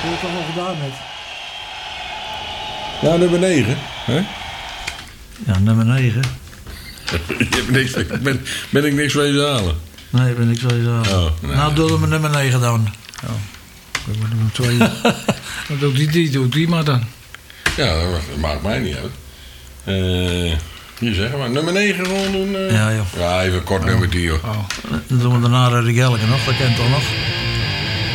je het toch al gedaan met? Ja, nummer 9. Hè? Ja, nummer 9. Je hebt niks, ben ik niks wezen halen? Nee, ben ik sowieso. Oh, nee. Nou, doe me nummer 9 dan. Ja. Ik moet nummer 2. Dan doe die maar dan. Ja, dat maakt mij niet uit. Hier zeggen maar. Nummer 9 gewoon doen. Ja, joh. Ja, even kort nummer 10, joh. Oh. Dan doen we daarna de Gelke nog, dat kent toch nog?